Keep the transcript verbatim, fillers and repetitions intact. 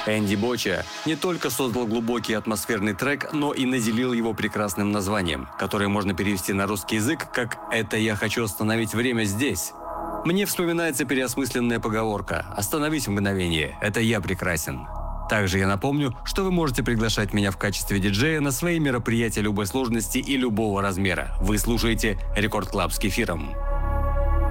Энди Боча не только создал глубокий атмосферный трек, но и наделил его прекрасным названием, которое можно перевести на русский язык как «Это я хочу остановить время здесь». Мне вспоминается переосмысленная поговорка «Остановись в мгновение, это я прекрасен». Также я напомню, что вы можете приглашать меня в качестве диджея на свои мероприятия любой сложности и любого размера. Вы слушаете Рекорд Клаб с Кефиром.